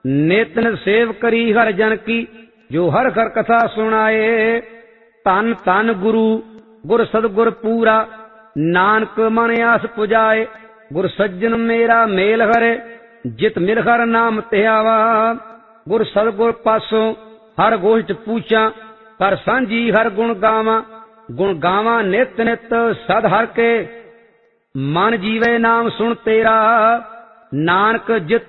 ਨਿਤ ਨਿਤ ਸੇਵ ਕਰੀ ਹਰ ਜਨ ਕੀ, ਜੋ ਹਰ ਹਰ ਕਥਾ ਸੁਣਾਏ। ਧੰਨ ਧੰਨ ਗੁਰੂ ਗੁਰ ਸਤਿਗੁਰ ਪੂਰਾ, ਨਾਨਕ ਮਨ ਆਸ ਪੁਜਾਏ। ਗੁਰ ਸੱਜਣ ਮੇਰਾ ਮੇਲ ਹਰੇ, ਜਿਤ ਮਿਲ ਹਰ ਨਾਮ ਧਿਆਵਾ। ਗੁਰ ਸਤਿਗੁਰ ਪਾਸੋਂ ਹਰ ਗੋਸ਼ਟ ਪੂਛਾਂ, ਕਰ ਸਾਂਝੀ ਹਰ ਗੁਣ ਗਾਵਾਂ। ਗੁਣ ਗਾਵਾਂ ਨਿਤ ਨਿਤ ਸਦ ਹਰ ਕੇ, ਮਨ ਜੀਵੇ ਨਾਮ ਸੁਣ ਤੇਰਾ। ਨਾਨਕ ਜਿਤ